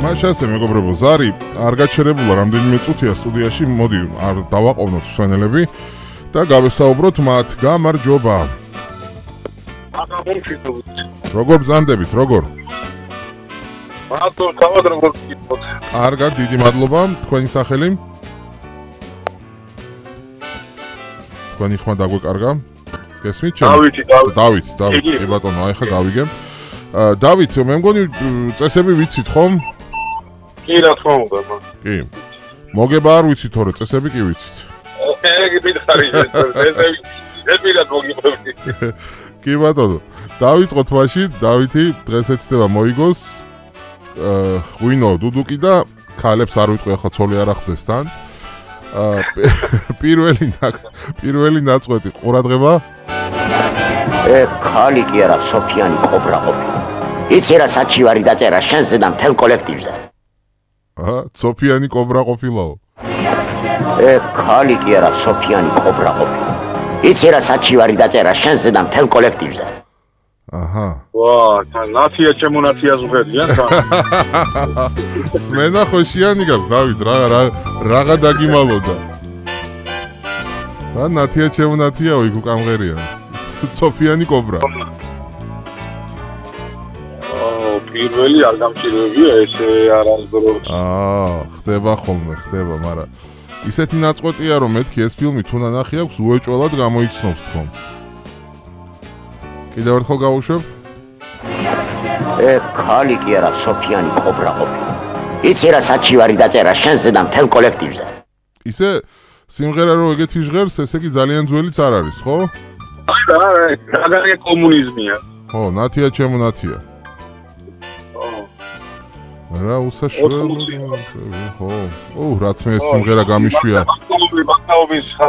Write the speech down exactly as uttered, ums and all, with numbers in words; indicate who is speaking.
Speaker 1: მაშასე მეგობრებო, ზარი არ გაჩერებულა რამდენიმე წუთია სტუდიაში, მოდი არ დავაყოვნოთ მსვენელები და გავესაუბროთ მათ. გამარჯობა. როგორ ბრძანდებით, როგორ?
Speaker 2: მადლობა, თავად როგორ გითხოთ?
Speaker 1: კარგად, დიდი მადლობა. თქვენი სახელი? თქვენი ხმა დაგვეკარგა? გესმით ჩემ?
Speaker 2: დავითი, დავითი.
Speaker 1: დავით, დავით, კი ბატონო, აი ხა გავიგე. დავით, მე მგონი წესები ვიცით ხომ?
Speaker 2: კი, რა თქმა უნდა, მაგრამ.
Speaker 1: კი. მოგება არ ვიცით, თორე წესები კი ვიცით.
Speaker 2: ეგ მითხარი, წესები, ზედმეტად მოგიყვები.
Speaker 1: კი ბატონო. დავიწყოთ მაშინ, დავითი დღეს ეცდება მოიგოს. აა, ღვინო, დუდუკი და ქალებს არ ვიტყვი ახლა ცოლი არ ახდეს თან. აა, პირველი პირველი ნაწყვეტი ყურადღება.
Speaker 3: ე ხალი კი არა, სოფიანი ყობრა ყოფილა. იცი რა საჩივარი დაწერა შენზე და მთელ კოლექტივზე.
Speaker 1: აა, სოფიანი ყობრა ყოფილაო.
Speaker 3: ე ხალი კი არა, სოფიანი ყობრა ყოფილა. იცი რა საჩივარი დაწერა შენზე და მთელ კოლექტივზე.
Speaker 1: აჰა.
Speaker 2: ვა, თან ნათია ჩემო ნათია ზღერიან თან.
Speaker 1: სმენა ხოშიანი გაქვს, დავით, რა რა რაღა დაგიმალოდა. და ნათია ჩემო ნათიაო, იქ უკამღერია. სოფიანი ყობრა.
Speaker 2: ო, პირველი არ გამჭირებია ესე არასდროს.
Speaker 1: აა, ხდება ხოლმე, ხდება, მაგრამ ისეთი ნაწყვეტია რომ მეთქი ეს ფილმი თუ ნანახი აქვს უეჭველად გამოიცნობს თქო. კიდევ ერთხელ გავუშვებ.
Speaker 3: ე ხალი კი არა, სოფიანი ყობრა ყოფილა. იცი რა საჩივარი დაწერა შენზე და მთელ კოლექტივზე.
Speaker 1: ისე სიმღერა რო ეგეთი ჟღერს, ესე იგი ძალიან ძველიც არ არის, ხო?
Speaker 2: აი რა, რაღაცა კომუნიზმია.
Speaker 1: ხო, ნათია ჩემო ნათია. რა უსაშველი ხო? ო, რაც მე ეს სიმღერა გამიშვია.
Speaker 2: ბაკალავრის